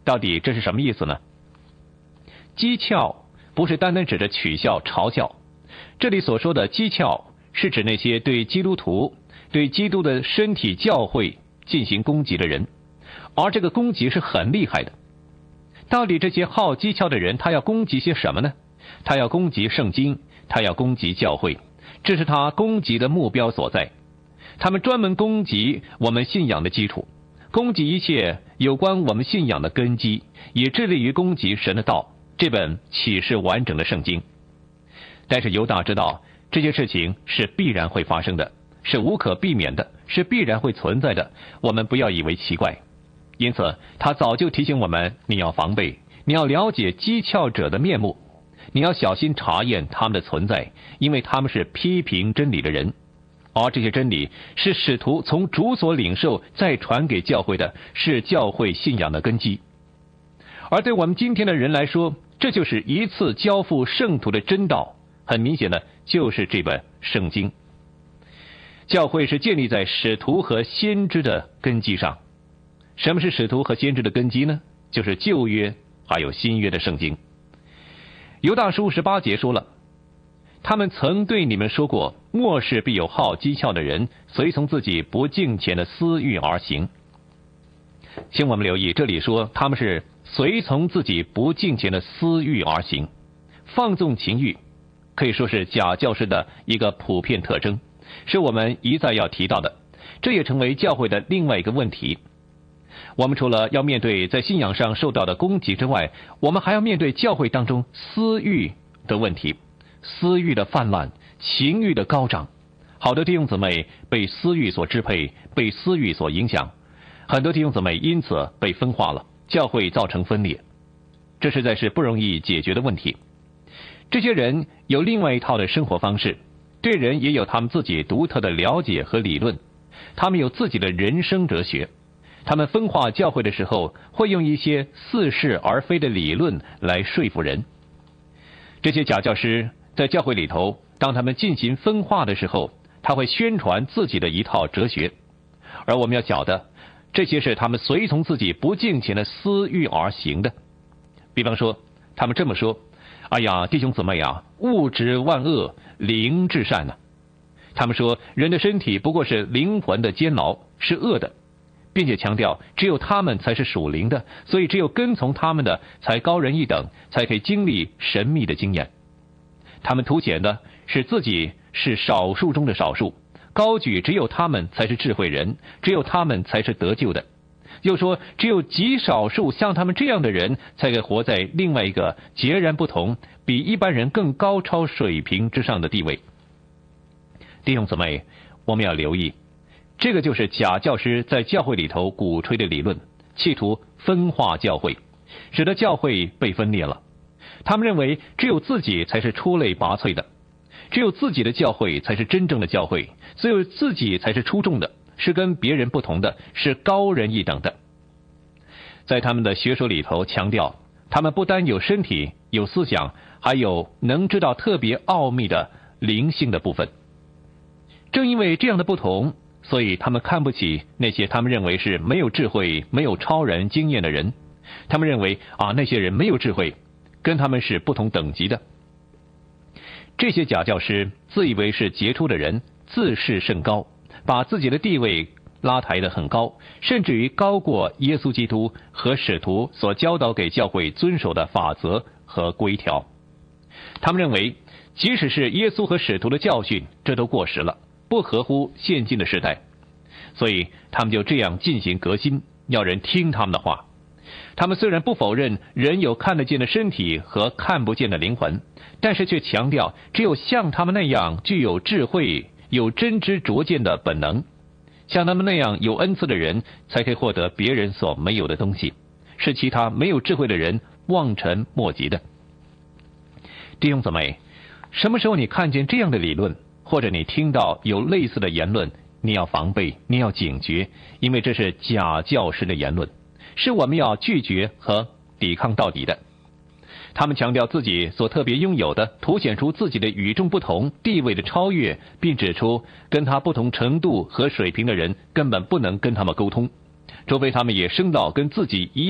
到底这是什么意思呢？讥诮不是单单指着取笑、嘲笑，这里所说的讥诮是指那些对基督徒、对基督的身体教会进行攻击的人，而这个攻击是很厉害的。到底这些好讥诮的人，他要攻击些什么呢？他要攻击圣经，他要攻击教会，这是他攻击的目标所在。他们专门攻击我们信仰的基础，攻击一切有关我们信仰的根基，也致力于攻击神的道，这本启示完整的圣经。但是犹大知道这些事情是必然会发生的，是无可避免的，是必然会存在的，我们不要以为奇怪。因此他早就提醒我们，你要防备，你要了解讥诮者的面目，你要小心查验他们的存在，因为他们是批评真理的人，而这些真理是使徒从主所领受再传给教会的，是教会信仰的根基。而对我们今天的人来说，这就是一次交付圣徒的真道，很明显的就是这本圣经。教会是建立在使徒和先知的根基上。什么是使徒和先知的根基呢？就是旧约还有新约的圣经。犹大书18节说了，他们曾对你们说过，末世必有好讥诮的人，随从自己不敬虔的私欲而行。请我们留意，这里说他们是随从自己不敬虔的私欲而行，放纵情欲可以说是假教师的一个普遍特征，是我们一再要提到的。这也成为教会的另外一个问题。我们除了要面对在信仰上受到的攻击之外，我们还要面对教会当中私欲的问题，私欲的泛滥，情欲的高涨。好多弟兄姊妹被私欲所支配，被私欲所影响，很多弟兄姊妹因此被分化了，教会造成分裂，这实在是不容易解决的问题。这些人有另外一套的生活方式，对人也有他们自己独特的了解和理论，他们有自己的人生哲学。他们分化教会的时候，会用一些似是而非的理论来说服人。这些假教师在教会里头，当他们进行分化的时候，他会宣传自己的一套哲学，而我们要晓得，这些是他们随从自己不敬虔的私欲而行的。比方说，他们这么说：哎呀，弟兄姊妹啊，物质万恶，灵至善呢。他们说，人的身体不过是灵魂的监牢，是恶的，并且强调只有他们才是属灵的，所以只有跟从他们的才高人一等，才可以经历神秘的经验。他们凸显的是自己是少数中的少数，高举只有他们才是智慧人，只有他们才是得救的。又说只有极少数像他们这样的人才可以活在另外一个截然不同，比一般人更高超水平之上的地位。弟兄姊妹，我们要留意，这个就是假教师在教会里头鼓吹的理论，企图分化教会，使得教会被分裂了。他们认为只有自己才是出类拔萃的，只有自己的教会才是真正的教会，只有自己才是出众的，是跟别人不同的，是高人一等的。在他们的学说里头强调，他们不单有身体有思想，还有能知道特别奥秘的灵性的部分。正因为这样的不同，所以他们看不起那些他们认为是没有智慧没有超人经验的人。他们认为那些人没有智慧，跟他们是不同等级的。这些假教师自以为是杰出的人，自视甚高，把自己的地位拉抬得很高，甚至于高过耶稣基督和使徒所教导给教会遵守的法则和规条。他们认为即使是耶稣和使徒的教训，这都过时了，不合乎现今的时代，所以他们就这样进行革新，要人听他们的话。他们虽然不否认人有看得见的身体和看不见的灵魂，但是却强调只有像他们那样具有智慧有真知灼见的本能，像他们那样有恩赐的人才可以获得别人所没有的东西，是其他没有智慧的人望尘莫及的。弟兄姊妹，什么时候你看见这样的理论，或者你听到有类似的言论，你要防备，你要警觉，因为这是假教师的言论，是我们要拒绝和抵抗到底的。他们强调自己所特别拥有的，凸显出自己的与众不同，地位的超越，并指出跟他不同程度和水平的人根本不能跟他们沟通，除非他们也升到跟自己一样